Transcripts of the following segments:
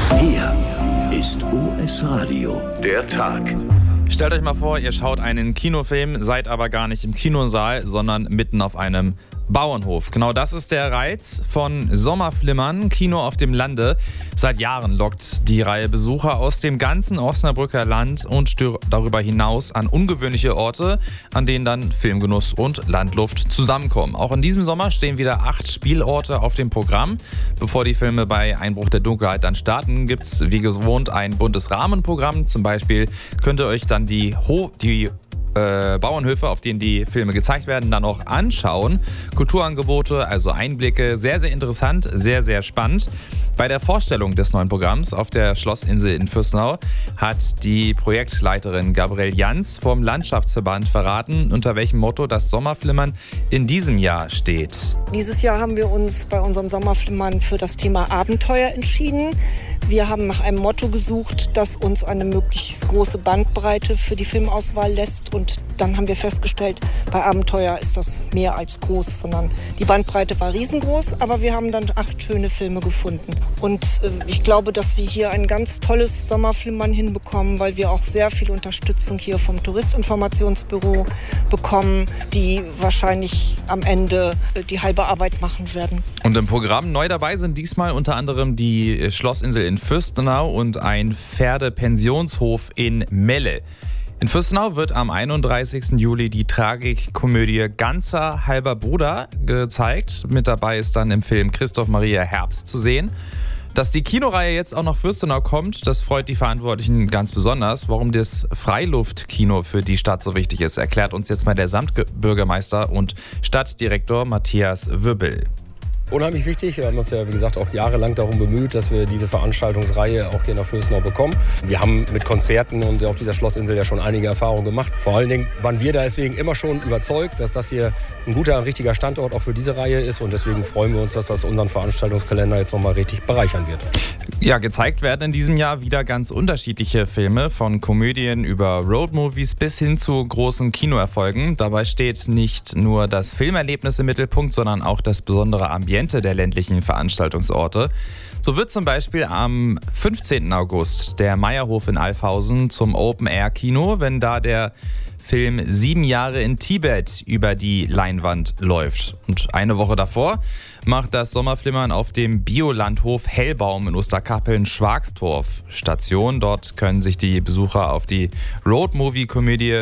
Hier ist US Radio, der Tag. Stellt euch mal vor, ihr schaut einen Kinofilm, seid aber gar nicht im Kinosaal, sondern mitten auf einem Bauernhof. Genau das ist der Reiz von Sommerflimmern, Kino auf dem Lande. Seit Jahren lockt die Reihe Besucher aus dem ganzen Osnabrücker Land und darüber hinaus an ungewöhnliche Orte, an denen dann Filmgenuss und Landluft zusammenkommen. Auch in diesem Sommer stehen wieder 8 Spielorte auf dem Programm. Bevor die Filme bei Einbruch der Dunkelheit dann starten, gibt es wie gewohnt ein buntes Rahmenprogramm. Zum Beispiel könnt ihr euch dann die Bauernhöfe, auf denen die Filme gezeigt werden, dann auch anschauen. Kulturangebote, also Einblicke, sehr, sehr interessant, sehr, sehr spannend. Bei der Vorstellung des neuen Programms auf der Schlossinsel in Fürstenau hat die Projektleiterin Gabrielle Jans vom Landschaftsverband verraten, unter welchem Motto das Sommerflimmern in diesem Jahr steht. Dieses Jahr haben wir uns bei unserem Sommerflimmern für das Thema Abenteuer entschieden. Wir haben nach einem Motto gesucht, das uns eine möglichst große Bandbreite für die Filmauswahl lässt. Und dann haben wir festgestellt, bei Abenteuer ist das mehr als groß, sondern die Bandbreite war riesengroß. Aber wir haben dann 8 schöne Filme gefunden. Und ich glaube, dass wir hier ein ganz tolles Sommerflimmern hinbekommen, weil wir auch sehr viel Unterstützung hier vom Touristinformationsbüro bekommen, die wahrscheinlich am Ende die halbe Arbeit machen werden. Und im Programm neu dabei sind diesmal unter anderem die Schlossinsel in Fürstenau und ein Pferdepensionshof in Melle. In Fürstenau wird am 31. Juli die Tragikkomödie Ganzer halber Bruder gezeigt. Mit dabei ist dann im Film Christoph Maria Herbst zu sehen. Dass die Kinoreihe jetzt auch nach Fürstenau kommt, das freut die Verantwortlichen ganz besonders. Warum das Freiluftkino für die Stadt so wichtig ist, erklärt uns jetzt mal der Samtbürgermeister und Stadtdirektor Matthias Wübbel. Unheimlich wichtig. Wir haben uns ja, wie gesagt, auch jahrelang darum bemüht, dass wir diese Veranstaltungsreihe auch hier nach Fürstenau bekommen. Wir haben mit Konzerten und auf dieser Schlossinsel ja schon einige Erfahrungen gemacht. Vor allen Dingen waren wir da deswegen immer schon überzeugt, dass das hier ein guter, ein richtiger Standort auch für diese Reihe ist. Und deswegen freuen wir uns, dass das unseren Veranstaltungskalender jetzt nochmal richtig bereichern wird. Ja, gezeigt werden in diesem Jahr wieder ganz unterschiedliche Filme, von Komödien über Roadmovies bis hin zu großen Kinoerfolgen. Dabei steht nicht nur das Filmerlebnis im Mittelpunkt, sondern auch das besondere Ambiente der ländlichen Veranstaltungsorte. So wird zum Beispiel am 15. August der Meierhof in Alfhausen zum Open-Air-Kino, wenn da der Film 7 Jahre in Tibet über die Leinwand läuft. Und eine Woche davor macht das Sommerflimmern auf dem Biolandhof Hellbaum in Osterkappeln-Schwagstorf Station. Dort können sich die Besucher auf die Roadmovie-Komödie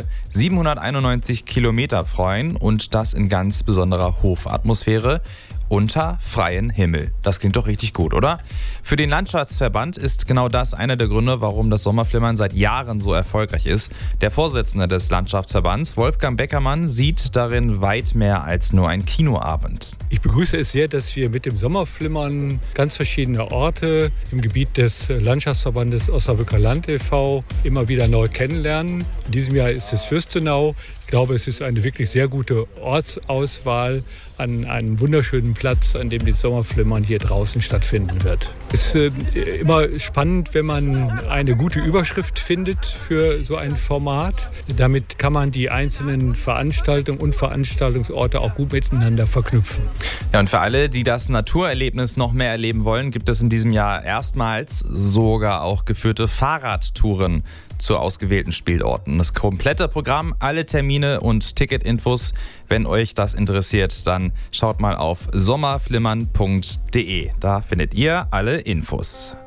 791 Kilometer freuen und das in ganz besonderer Hofatmosphäre unter freiem Himmel. Das klingt doch richtig gut, oder? Für den Landschaftsverband ist genau das einer der Gründe, warum das Sommerflimmern seit Jahren so erfolgreich ist. Der Vorsitzende des Landschaftsverbands, Wolfgang Beckermann, sieht darin weit mehr als nur ein Kinoabend. Ich begrüße es sehr, dass wir mit dem Sommerflimmern ganz verschiedene Orte im Gebiet des Landschaftsverbandes Osnabrücker Land e.V. immer wieder neu kennenlernen. In diesem Jahr ist es Fürstenau. Ich glaube, es ist eine wirklich sehr gute Ortsauswahl an einem wunderschönen Platz, an dem das Sommerflimmern hier draußen stattfinden wird. Es ist immer spannend, wenn man eine gute Überschrift findet für so ein Format. Damit kann man die einzelnen Veranstaltungen und Veranstaltungsorte auch gut miteinander verknüpfen. Ja, und für alle, die das Naturerlebnis noch mehr erleben wollen, gibt es in diesem Jahr erstmals sogar auch geführte Fahrradtouren zu ausgewählten Spielorten. Das komplette Programm, alle Termine und Ticketinfos, wenn euch das interessiert, dann schaut mal auf sommerflimmern.de. Da findet ihr alle Infos.